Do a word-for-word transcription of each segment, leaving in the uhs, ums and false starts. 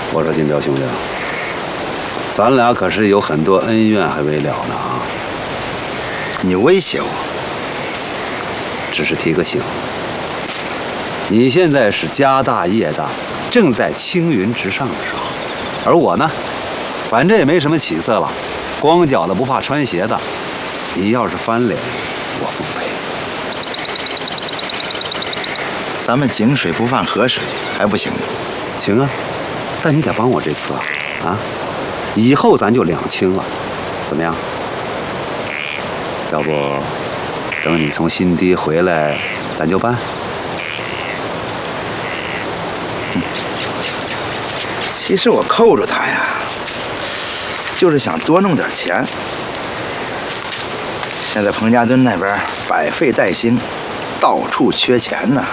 我说金彪兄弟，咱俩可是有很多恩怨还未了呢啊！ 你威胁我？ 只是提个醒，你现在是家大业大，正在青云直上的时候，而我呢，反正也没什么起色了，光脚的不怕穿鞋的。你要是翻脸，我奉陪。 咱们井水不犯河水，还不行吗？ 行啊，但你得帮我这次啊！啊，以后咱就两清了，怎么样？要不等你从新堤回来，咱就办。 嗯，其实我扣住他呀，就是想多弄点钱。现在彭家墩那边百废待兴，到处缺钱呢。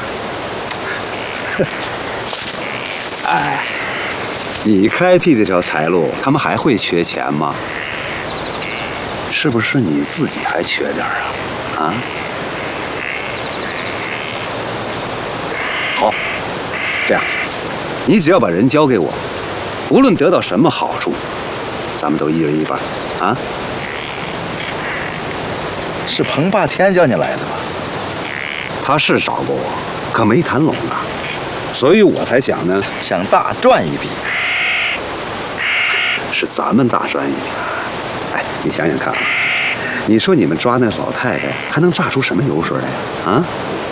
哎，你开辟这条财路，他们还会缺钱吗？是不是你自己还缺点啊？啊？好，这样，你只要把人交给我，无论得到什么好处，咱们都一人一半，啊？ 是彭霸天叫你来的吧？ 他是找过我，可没谈拢啊，所以我才想呢， 想大赚一笔。 是咱们大赚一笔。哎，你想想看啊，你说你们抓那老太太，还能榨出什么油水来呀？啊？